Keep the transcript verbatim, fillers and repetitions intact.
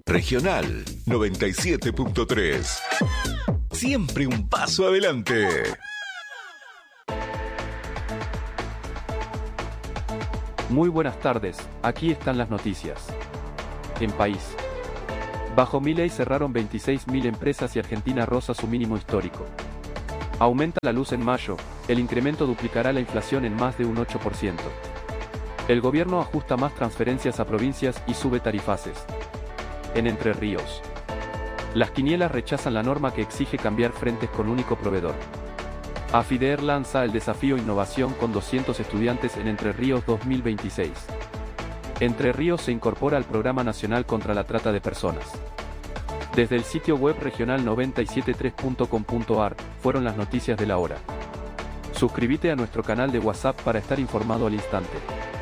Regional noventa y siete punto tres. Siempre un paso adelante. Muy buenas tardes, aquí están las noticias. En país. Bajo Milei cerraron veintiséis mil empresas y Argentina roza su mínimo histórico. Aumenta la luz en mayo, el incremento duplicará la inflación en más de un ocho por ciento. El gobierno ajusta más transferencias a provincias y sube tarifaces. En Entre Ríos. Las quinielas rechazan la norma que exige cambiar frentes con único proveedor. Afideer lanza el desafío Innovación con doscientos estudiantes en Entre Ríos dos mil veintiséis. Entre Ríos se incorpora al Programa Nacional contra la Trata de Personas. Desde el sitio web regional noventa y siete punto tres punto com punto ar, fueron las noticias de la hora. Suscríbete a nuestro canal de WhatsApp para estar informado al instante.